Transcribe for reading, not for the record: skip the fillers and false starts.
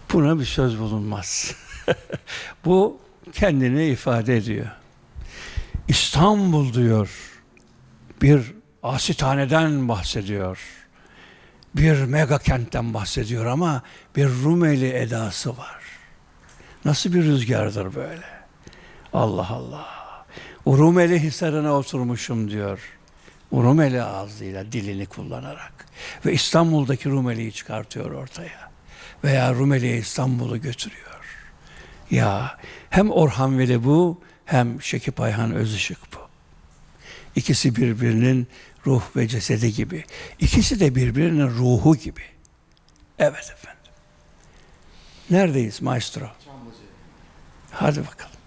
Buna bir söz bulunmaz. Bu kendini ifade ediyor. İstanbul diyor, bir asithaneden bahsediyor. Bir mega kentten bahsediyor ama bir Rumeli edası var. Nasıl bir rüzgardır böyle? Allah Allah. O Rumeli hisarına oturmuşum diyor. O Rumeli ağzıyla dilini kullanarak. Ve İstanbul'daki Rumeli'yi çıkartıyor ortaya. Veya Rumeli'ye İstanbul'u götürüyor. Ya hem Orhan Veli bu, hem Şekip Ayhan Özışık bu. İkisi birbirinin ruh ve cesedi gibi. İkisi de birbirinin ruhu gibi. Evet efendim. Neredeyiz maestro? Hadi bakalım.